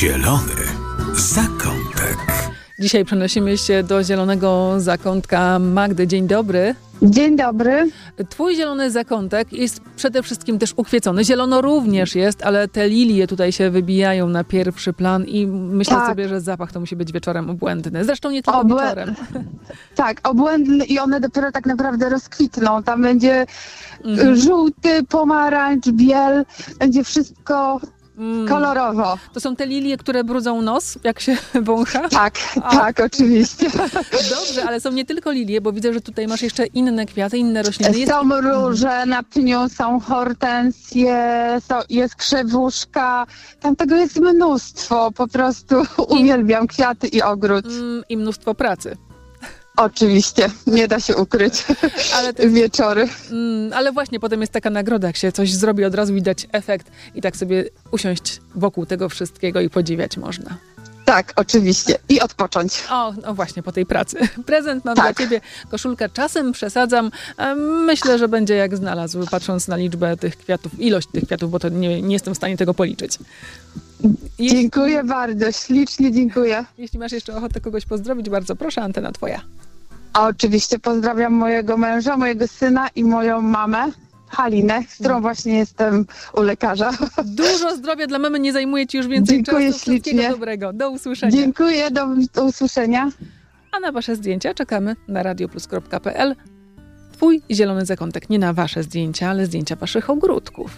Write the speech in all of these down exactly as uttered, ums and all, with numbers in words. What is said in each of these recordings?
Zielony zakątek. Dzisiaj przenosimy się do zielonego zakątka Magdy. Dzień dobry. Dzień dobry. Twój zielony zakątek jest przede wszystkim też ukwiecony. Zielono również jest, ale te lilie tutaj się wybijają na pierwszy plan i myślę tak. sobie, że zapach to musi być wieczorem obłędny. Zresztą nie tylko Obłę... wieczorem. Tak, obłędny i one dopiero tak naprawdę rozkwitną. Tam będzie Mhm. żółty, pomarańcz, biel. Będzie wszystko Mm. kolorowo. To są te lilie, które brudzą nos, jak się wącha? Tak, A. tak, oczywiście. Dobrze, ale są nie tylko lilie, bo widzę, że tutaj masz jeszcze inne kwiaty, inne rośliny. Jest... Są róże na pniu, są hortensje, są, jest krzewuszka. Tam tego jest mnóstwo. Po prostu uwielbiam kwiaty i ogród. Mm, I mnóstwo pracy. Oczywiście, nie da się ukryć. Ale to jest... Wieczory. Mm, ale właśnie potem jest taka nagroda, jak się coś zrobi, od razu widać efekt i tak sobie usiąść wokół tego wszystkiego i podziwiać można. Tak, oczywiście. I odpocząć. O, no właśnie, po tej pracy. Prezent mam Tak. dla ciebie. Koszulkę czasem przesadzam. a Myślę, że będzie jak znalazł, patrząc na liczbę tych kwiatów, ilość tych kwiatów, bo to nie, nie jestem w stanie tego policzyć. Jeśli, Dziękuję bardzo, ślicznie dziękuję. jeśli masz jeszcze ochotę kogoś pozdrowić, bardzo proszę, antena twoja. A oczywiście pozdrawiam mojego męża, mojego syna i moją mamę, Halinę, z którą właśnie jestem u lekarza. Dużo zdrowia dla mamy, nie zajmuje ci już więcej Dziękuję czasu. Wszystkiego ślicznie. dobrego. Do usłyszenia. Dziękuję, do, do usłyszenia. A na wasze zdjęcia czekamy na radioplus kropka pe el. Twój zielony zakątek. Nie na wasze zdjęcia, ale zdjęcia waszych ogródków.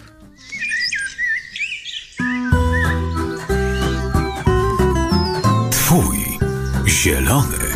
Twój zielony